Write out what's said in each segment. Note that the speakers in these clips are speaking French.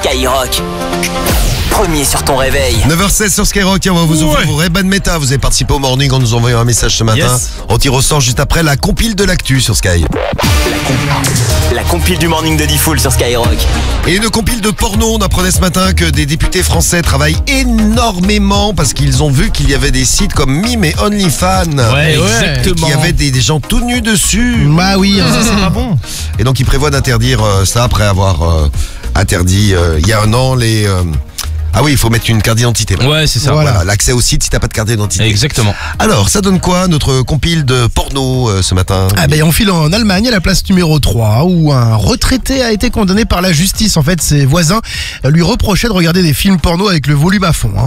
Skyrock. Premier sur ton réveil. 9h16 sur Skyrock, on va vous ouvrir vos Ray-Ban Meta. Vous avez participé au morning en nous envoyant un message ce matin. Yes. On tire au sort juste après la compile de l'actu sur Sky. La compile du morning de Diffoul sur Skyrock. Et une compile de porno. On apprenait ce matin que des députés français travaillent énormément parce qu'ils ont vu qu'il y avait des sites comme Mime et OnlyFans. Ouais, Et exactement. qu'il y avait des gens tout nus dessus. Bah oui, Ça, c'est pas bon. Et donc ils prévoient d'interdire ça après avoir interdit il y a un an les... Ah oui, il faut mettre une carte d'identité. maintenant. Ouais, c'est ça. Voilà, l'accès au site si t'as pas de carte d'identité. Exactement. Alors, ça donne quoi notre compile de porno ce matin? Ah ben on file en Allemagne à la place numéro 3 où un retraité a été condamné par la justice. En fait, ses voisins lui reprochaient de regarder des films porno avec le volume à fond.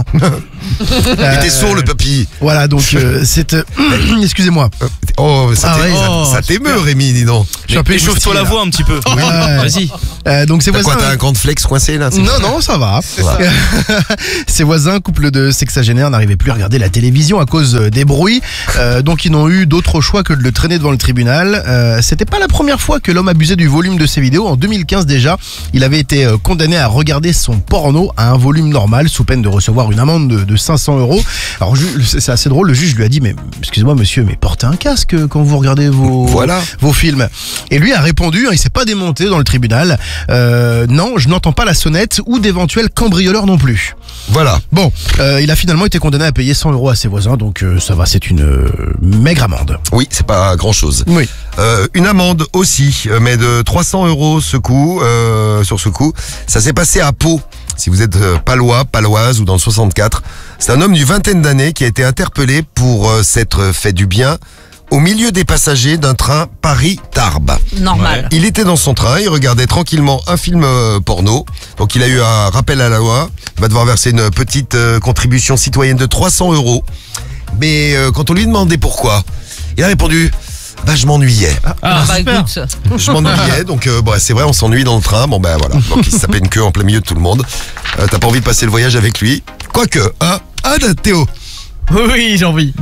Il était sourd le papy. Voilà, donc c'est... excusez-moi. Oh, ça Ah ouais, ça t'émeut Rémi, dis donc. Je suis un peu Échauffe-toi la émoustillé, voix un petit peu. Ouais. Vas-y. donc ses T'as voisins... quoi, t'as un cornflakes coincé là? Non, ça va. va. Ses voisins, couple de sexagénaires, n'arrivaient plus à regarder la télévision à cause des bruits. Donc ils n'ont eu d'autre choix que de le traîner devant le tribunal. C'était pas la première fois que l'homme abusait du volume de ses vidéos. En 2015 déjà, il avait été condamné à regarder son porno à un volume normal sous peine de recevoir une amende de 500 €. Alors c'est assez drôle, le juge lui a dit mais excusez-moi monsieur, mais portez un casque quand vous regardez vos films. Et lui a répondu, il s'est pas démonté dans le tribunal. Non, je n'entends pas la sonnette ou d'éventuels cambrioleurs non plus. Voilà. Bon, il a finalement été condamné à payer 100 € à ses voisins, donc ça va, c'est une maigre amende. Oui, c'est pas grand chose. Oui. Une amende aussi, mais de 300 € ce coup, sur ce coup. Ça s'est passé à Pau. Si vous êtes palois, paloise ou dans le 64, c'est un homme d'une vingtaine d'années qui a été interpellé pour s'être fait du bien au milieu des passagers d'un train Paris-Tarbes. Normal. Il était dans son train, il regardait tranquillement un film porno. Donc il a eu un rappel à la loi. Il va devoir verser une petite contribution citoyenne de 300 €. Mais quand on lui demandait pourquoi, il a répondu « Bah je m'ennuyais ». Bah écoute, Je m'ennuyais, donc c'est vrai, on s'ennuie dans le train. Bon ben voilà, donc il se tapait une queue en plein milieu de tout le monde. T'as pas envie de passer le voyage avec lui? Quoique, hein Théo. Oui, j'ai envie.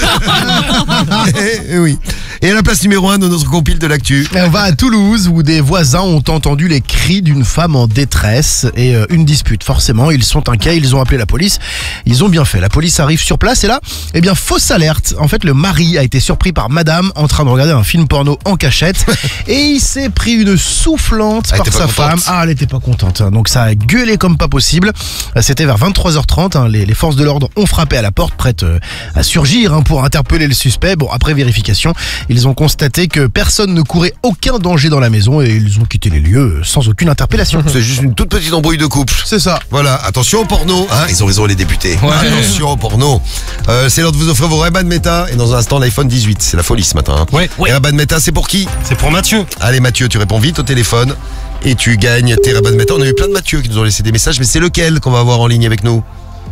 Oui. Et à la place numéro 1 de notre compile de l'actu. Et on va à Toulouse où des voisins ont entendu les cris d'une femme en détresse et une dispute. Forcément, ils sont inquiets, ils ont appelé la police. Ils ont bien fait. La police arrive sur place et là, fausse alerte. En fait, le mari a été surpris par madame en train de regarder un film porno en cachette et il s'est pris une soufflante Elle par était pas sa contente. femme. Ah, elle était pas contente. Donc ça a gueulé comme pas possible. C'était vers 23h30. Les forces de l'ordre ont frappé à la porte, prêtes à surgir pour interpeller le suspect. Bon, après vérification, ils ont constaté que personne ne courait aucun danger dans la maison et ils ont quitté les lieux sans aucune interpellation. C'est juste une toute petite embrouille de couple. C'est ça. Voilà, attention au porno, hein, ils ont raison les députés. Attention au porno. C'est l'heure de vous offrir vos Ray-Ban Meta et dans un instant l'iPhone 18. C'est la folie ce matin. Hein. Ouais. Les Ray-Ban Meta, c'est pour qui? C'est pour Mathieu. Allez Mathieu, tu réponds vite au téléphone et tu gagnes tes Ray-Ban Meta. On a eu plein de Mathieu qui nous ont laissé des messages, mais c'est lequel qu'on va avoir en ligne avec nous?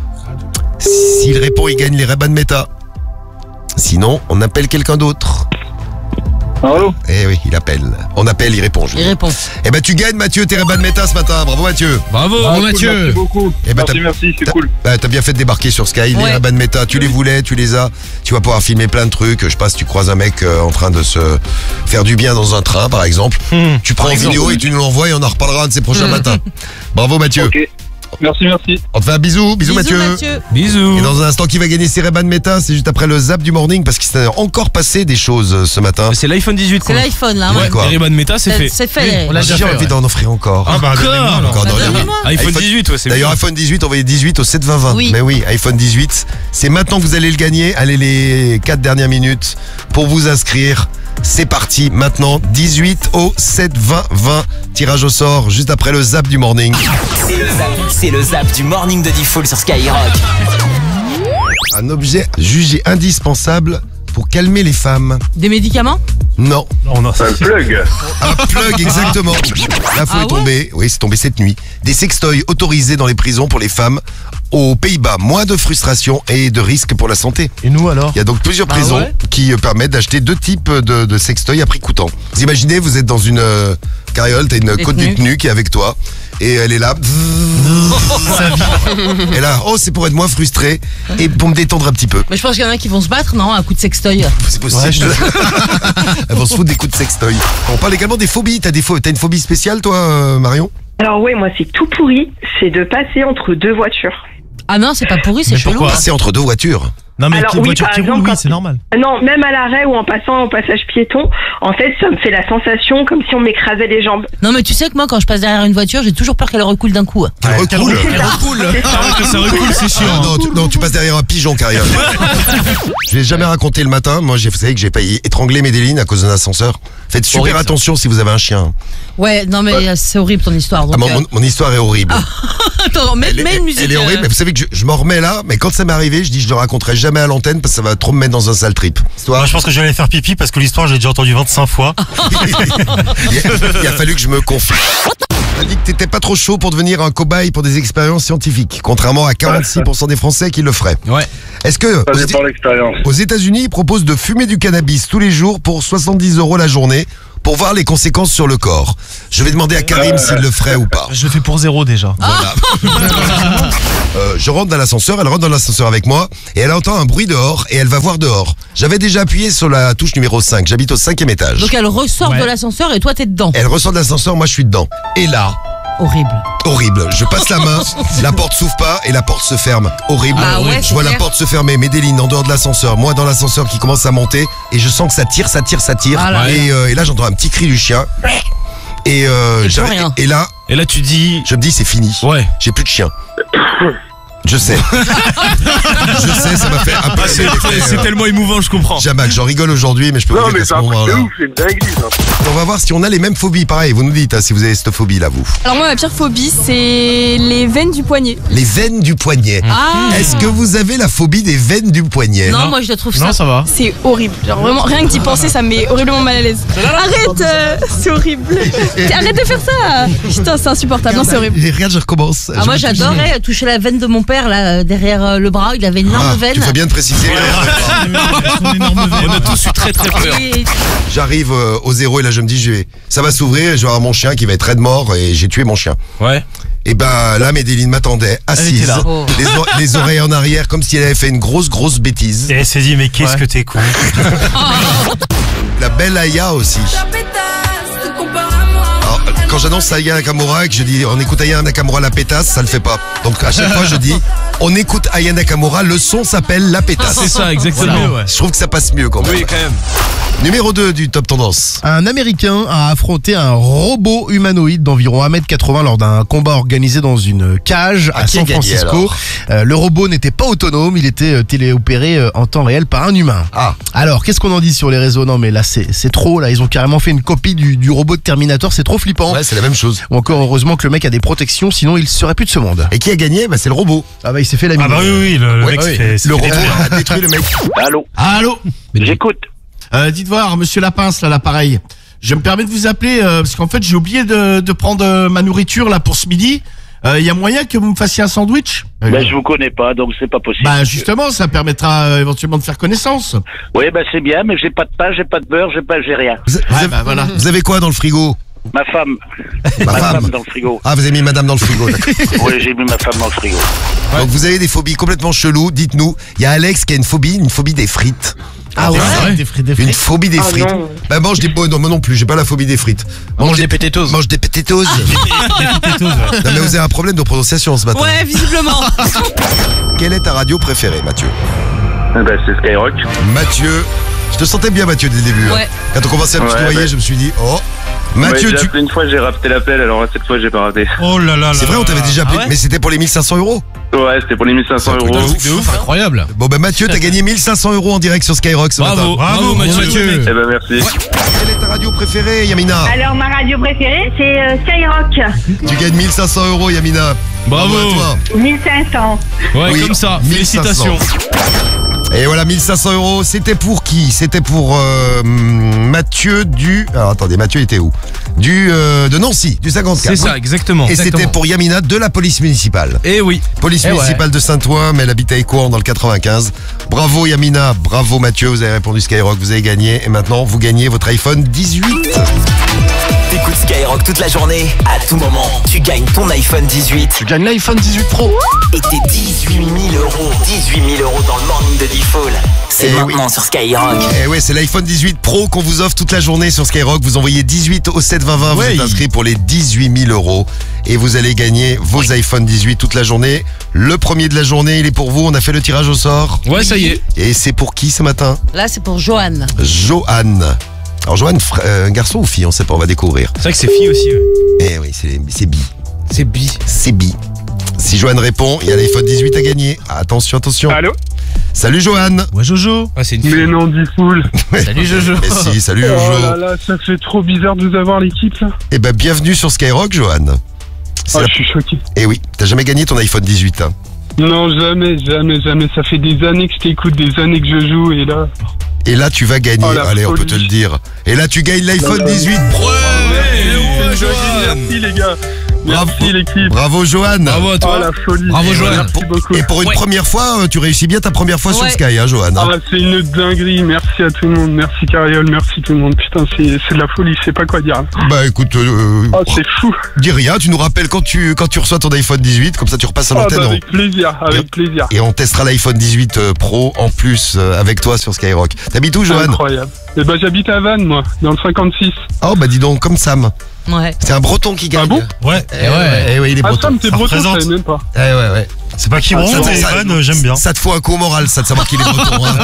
S'il répond, il gagne les Ray-Ban Meta. Sinon, on appelle quelqu'un d'autre. Allô? Eh oui, il appelle. On appelle, il répond. il répond. Eh ben tu gagnes Mathieu, tes Ray-Ban Meta ce matin. Bravo Mathieu. Bravo, Cool, Mathieu. merci beaucoup. Eh ben, Merci, c'est T'as- cool. Bah, t'as bien fait de débarquer sur Sky, les Ouais. Ray-Ban Meta, tu les voulais, tu les as, tu vas pouvoir filmer plein de trucs, je sais pas si tu croises un mec en train de se faire du bien dans un train par exemple, tu prends en vidéo et tu nous l'envoies et on en reparlera un de ces prochains matins. Bravo Mathieu, Ok. Merci. on te fait un bisou, bisous Mathieu. Bisous. Et dans un instant qui va gagner ses Ray-Ban Meta, c'est juste après le zap du morning parce qu'il s'est encore passé des choses ce matin. C'est l'iPhone 18 C'est quoi. l'iPhone là. Ouais, ouais. quoi. Les Ray-Ban Meta, c'est fait. C'est fait. On l'a déjà J'ai fait. envie d'en offrir encore. Ah bah donnez-moi, alors. Encore, Bah, donnez-moi. donnez-moi. iPhone 18, ouais, c'est D'ailleurs, bien. iPhone 18, envoyez 18 au 72020. Oui. Mais oui, iPhone 18, c'est maintenant que vous allez le gagner. Allez les 4 dernières minutes pour vous inscrire. C'est parti maintenant, 18 au 72020. Tirage au sort juste après le zap du morning. C'est le zap du morning de Diffoul sur Skyrock. Un objet jugé indispensable pour calmer les femmes. Des médicaments? Non, Un plug. un plug exactement. L'info Ah est tombée, oui c'est tombé cette nuit. Des sextoys autorisés dans les prisons pour les femmes aux Pays-Bas. Moins de frustration et de risques pour la santé. Et nous alors? Il y a donc plusieurs prisons ouais. qui permettent d'acheter deux types de sextoys à prix coûtant. Vous imaginez, vous êtes dans une carriole, t'as une côte du Détenue. tenue qui est avec toi et elle est là. Et là, c'est pour être moins frustré et pour me détendre un petit peu. Mais je pense qu'il y en a qui vont se battre, non? Un coup de sextoy. C'est possible. Elles vont se foutre des coups de sextoy. On parle également des phobies. T'as une phobie spéciale, toi, Marion? Alors ouais, moi c'est tout pourri, c'est de passer entre deux voitures. Ah non, c'est pas pourri, c'est Mais chelou. pourquoi Passer entre deux voitures. Non, mais Alors, une oui, voiture par qui roule, exemple, oui, quand- c'est normal. Non, même à l'arrêt ou en passant au passage piéton, en fait ça me fait la sensation comme si on m'écrasait les jambes. Non, mais tu sais que moi, quand je passe derrière une voiture, j'ai toujours peur qu'elle recoule d'un coup. Qu'elle recoule. C'est ça. Que ça recule, c'est chiant. Ah, non, tu passes derrière un pigeon, carrément. Je l'ai jamais raconté le matin. Moi, vous savez que j'ai failli étrangler Medellin à cause d'un ascenseur. Faites super Horrible, ça. attention si vous avez un chien. Ouais, non, mais c'est horrible ton histoire. Donc, Mon histoire est horrible. Attends, mets une musique. Elle est horrible, mais vous savez que je m'en remets là, mais quand ça m'est arrivé, je dis je le raconterai jamais à l'antenne parce que ça va trop me mettre dans un sale trip. Moi, je pense que j'allais faire pipi parce que l'histoire, j'ai déjà entendu 25 fois. Il a fallu que je me confie. Tu as dit que t'étais pas trop chaud pour devenir un cobaye pour des expériences scientifiques, contrairement à 46% des Français qui le feraient. Ouais. Est-ce que Ça dépend de l'expérience. aux États-Unis, ils proposent de fumer du cannabis tous les jours pour 70 € la journée pour voir les conséquences sur le corps? Je vais demander à Karim s'il le ferait ou pas. Je le fais pour 0 déjà. Voilà. Je rentre dans l'ascenseur, elle rentre dans l'ascenseur avec moi et elle entend un bruit dehors et elle va voir dehors. J'avais déjà appuyé sur la touche numéro 5, j'habite au 5e étage. Donc elle ressort Ouais. de l'ascenseur et toi t'es dedans. Elle ressort de l'ascenseur, moi je suis dedans. Et là, Horrible. horrible, je passe la main, la porte s'ouvre pas et la porte se ferme. Horrible. Ah ouais, Je c'est vois la clair. porte se fermer, Medellin en dehors de l'ascenseur, moi dans l'ascenseur qui commence à monter et je sens que ça tire. Ah là. Et là j'entends un petit cri du chien. Et, plus j'arrive- rien. et là, Et là, tu dis. je me dis c'est fini. Ouais. J'ai plus de chien. Je sais. Je sais, ça m'a fait un peu. C'est tellement émouvant, je comprends. Jamal, j'en rigole aujourd'hui, mais je peux vous Non, dire mais qu'à c'est ce un truc de moment-là. ouf, c'est une dinguerie, ça. On va voir si on a les mêmes phobies. Pareil, vous nous dites si vous avez cette phobie là, vous. Alors moi, ma pire phobie, c'est les veines du poignet. Les veines du poignet. Ah. Est-ce que vous avez la phobie des veines du poignet? Non, moi je le trouve Non, ça va. C'est horrible. Genre vraiment, rien que d'y penser, ça me met horriblement mal à l'aise. Arrête, c'est horrible. Arrête de faire ça. Putain, c'est insupportable. Non, c'est horrible. Regarde, je recommence. Ah, moi j'adorais toucher la veine de mon père là derrière le bras, il avait une énorme veine. Tu fais bien de préciser. On a tous eu très très peur. Et- J'arrive au 0 et là je me dis ça va s'ouvrir et je vais avoir mon chien qui va être raide mort et j'ai tué mon chien. Ouais. Et ben là Medellin m'attendait assise, était là. Oh. les oreilles en arrière comme si elle avait fait une grosse bêtise. Et elle s'est dit, mais qu'est-ce que t'es con. La belle Aya aussi. Alors, quand j'annonce Aya Nakamura et que je dis on écoute Aya Nakamura la pétasse, ça le fait pas. Donc à chaque fois je dis on écoute Aya Nakamura, le son s'appelle la pétasse. C'est ça, exactement. Ouais. Je trouve que ça passe mieux quand même. Oui, quand même. Numéro 2 du top tendance. Un Américain a affronté un robot humanoïde d'environ 1m80 lors d'un combat organisé dans une cage à qui a San gagné, Francisco. Le robot n'était pas autonome, il était téléopéré en temps réel par un humain. Ah. Alors, qu'est-ce qu'on en dit sur les réseaux? Non mais là c'est trop, là ils ont carrément fait une copie du robot de Terminator, c'est trop flippant. Ouais, c'est la même chose. Ou encore heureusement que le mec a des protections, sinon il serait plus de ce monde. Et qui a gagné? Bah, c'est le robot. Ah bah il s'est fait la Ah mine. bah oui, le Ouais, mec oui. s'est Le fait robot détruire. a détruit le mec. Allô? Allô, J'écoute. dites voir, monsieur Lapince, là, l'appareil. Je me permets de vous appeler parce qu'en fait, j'ai oublié de prendre ma nourriture là pour ce midi. Il y a moyen que vous me fassiez un sandwich? Ben, je vous connais pas, donc c'est pas possible. Bah justement, ça permettra éventuellement de faire connaissance. Oui, ben c'est bien, mais j'ai pas de pain, j'ai pas de beurre, j'ai rien. Voilà. Vous avez quoi dans le frigo? Ma femme. Ma femme. dans le frigo. Ah, vous avez mis madame dans le frigo, d'accord. Oui, j'ai mis ma femme dans le frigo. Donc vous avez des phobies complètement cheloues, dites-nous. Il y a Alex qui a une phobie des frites. Ah ouais, Des frites, Une phobie des Ah frites. non. Bah mange des... non, moi non plus, j'ai pas la phobie des frites. Mange des pététoses. Mange des potatoes. Non mais vous avez un problème de prononciation ce matin. Ouais, visiblement. Quelle est ta radio préférée, Mathieu? Ben, c'est Skyrock. Mathieu, je te sentais bien Mathieu dès le début. Ouais. Hein. Quand on commençait à me Ouais, tutoyer, bah. je me suis dit, oh, Mathieu, j'ai tu... appelé une fois, j'ai raté l'appel, alors cette fois, j'ai pas raté. Oh là là là. C'est vrai, on t'avait déjà appelé, Ah ouais mais c'était pour les 1500 €. Ouais, c'était pour les 1500 C'est un truc de euros. ouf. De ouf, incroyable. Bon bah Mathieu, t'as gagné 1500 € en direct sur Skyrock ce Bravo, matin. bravo Mathieu. Eh ben, merci. Quelle est ta radio préférée, Yamina? Alors ma radio préférée c'est Skyrock, Tu gagnes 1500 € Yamina. Bravo. à toi. 1500. Ouais, Oui, comme ça. 1500. Félicitations. Et voilà, 1500 €. C'était pour qui? C'était pour Mathieu du... Alors attendez, Mathieu était où? De Nancy, du 54. C'est ça, exactement. Et c'était pour Yamina de la police municipale. Eh oui. Police Eh ouais. municipale de Saint-Ouen, mais elle habite à Écouen dans le 95. Bravo Yamina, bravo Mathieu, vous avez répondu Skyrock, vous avez gagné. Et maintenant, vous gagnez votre iPhone 18. T'écoutes Skyrock toute la journée, à tout moment, tu gagnes ton iPhone 18. Tu gagnes l'iPhone 18 Pro. Et tes 18 000 euros. 18 000 euros dans le morning de Diffoul. C'est maintenant sur Skyrock. Et ouais, c'est l'iPhone 18 Pro qu'on vous offre toute la journée sur Skyrock. Vous envoyez 18 au 7 20 20. Vous êtes inscrit pour les 18 000 euros. Et vous allez gagner vos iPhone 18 toute la journée. Le premier de la journée, il est pour vous. On a fait le tirage au sort. Ouais, ça y est. Et c'est pour qui ce matin? Là, c'est pour Johan. Johan. Alors Johan, un garçon ou fille? On sait pas, on va découvrir. C'est vrai que c'est fille aussi. Ouais. Eh oui, c'est bi. C'est bi. C'est bi. Si Johan répond, il y a l'iPhone 18 à gagner. Attention, attention. Allô? Salut Johan. Ouais, Jojo. Ah, c'est une fille. Mais non, Diffoul. Salut Jojo. Mais si, salut Oh Jojo. là là, ça fait trop bizarre de vous avoir l'équipe là. Eh ben, bienvenue sur Skyrock, Johan. Oh, je suis choqué. Eh oui, t'as jamais gagné ton iPhone 18, hein. Non, jamais. Ça fait des années que je t'écoute, des années que je joue et là. Et là, tu vas gagner. Oh, la Allez, on peut folie. te le dire. Et là, tu gagnes l'iPhone 18 Pro. Merci les gars. Bravo. Merci l'équipe. Bravo, Johan. Bravo à Oh toi. la folie. Bravo, Johan. Merci beaucoup. Et pour une première fois, tu réussis bien ta première fois sur Ouais. Sky, hein, Johan. hein. Ah, c'est une dinguerie. Merci à tout le monde. Merci Cariole. Merci tout le monde. Putain, c'est de la folie. Je sais pas quoi dire. Bah écoute, Oh, c'est fou. dis rien, tu nous rappelles quand tu reçois ton iPhone 18, comme ça tu repasses à Ah, l'antenne. bah, avec plaisir. Avec plaisir. Et on testera l'iPhone 18 Pro en plus avec toi sur Skyrock. T'habites où, Johan? Incroyable. Et ben j'habite à Vannes, moi, dans le 56. Oh bah dis donc, comme Sam. Ouais. C'est un breton qui gagne. Ah bon? Ouais. Eh ouais, il est Ah, breton. Sam, t'es Ça breton, je représente. savais même pas. Eh ouais. C'est pas qui Ah, bronze, ça, mais ça- Van, j'aime bien. Ça te faut un coup au moral, ça, de savoir qu'il est breton. hein.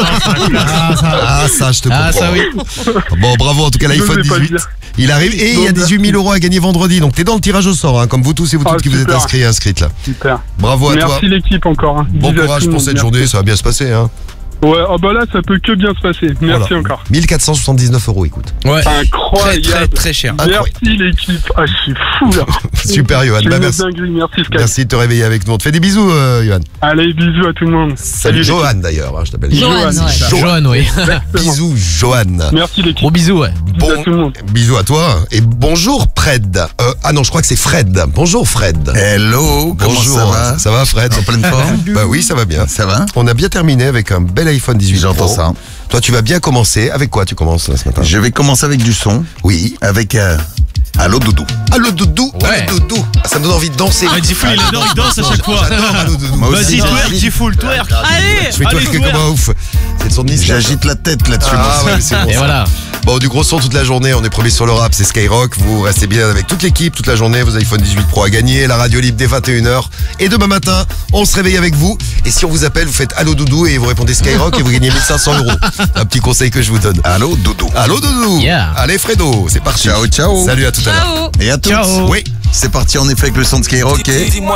Ah, ça, je te comprends. Ah, ça oui. Bon, bravo, en tout cas, l'iPhone J'osais pas le 18. dire. Il arrive et il y a 18 000 euros à gagner vendredi. Donc, t'es dans le tirage au sort, hein, comme vous tous et vous toutes Ah, qui vous êtes super. inscrits et inscrites là. Super. Bravo à toi. Merci l'équipe encore. hein. Bon Bisous à courage tout le pour monde. cette Merci. journée, ça va bien se passer. Hein. Ouais, oh bah là, ça peut que bien se passer. Merci Voilà. encore. 1479 euros, écoute. Ouais. Incroyable. Très cher. Merci l'équipe. Ah, je suis fou là. Super, Johan. C'est Bah, une merci. dinguerie. Merci Sky. Merci de te réveiller avec nous. On te fait des bisous, Johan. Allez, bisous à tout le monde. Salut, l'équipe. Johan d'ailleurs, hein, je t'appelle. Johan, ouais. Johan, oui. Bisous, Johan. Merci l'équipe. Gros bisous, ouais. Bisous à tout le monde. Bisous à toi. Et bonjour, Fred. Ah non, je crois que c'est Fred. Bonjour, Fred. Hello, comment Bonjour. ça va? Ça va, Fred? En pleine forme? Bah oui, ça va bien. Ça va? On a bien terminé avec un bel iPhone 18 J'entends Pro. ça. Toi, tu vas bien commencer. Avec quoi tu commences là, ce matin? Je vais commencer avec du son, Oui. avec Allô Doudou. Allô Doudou, Ouais. allô Doudou. Ah, ça me donne envie de danser. Ah, Diffoul, il adore, il danse à chaque fois. J'adore Allô Doudou. Moi aussi. Vas-y, twerk, Diffoul, twerk. Allez. Je vais Allez, twerker twerk. comme un ouf. C'est le son de Nice. J'agite la tête là-dessus. Ah moi. ouais, c'est bon. Et ça. voilà. Bon, du gros son toute la journée, on est premier sur le rap, c'est Skyrock, vous restez bien avec toute l'équipe toute la journée, vos iPhone 18 Pro à gagner, la radio libre dès 21h, et demain matin, on se réveille avec vous, et si on vous appelle, vous faites Allô Doudou, et vous répondez Skyrock, et vous gagnez 1500 euros. Un petit conseil que je vous donne. Allô Doudou. Allô Doudou. Yeah. Allez Fredo, c'est parti. Ciao, ciao. Salut, à tout à l'heure. Ciao. Et à tous. Ciao. Oui. C'est parti en effet avec le son de Skyrock et...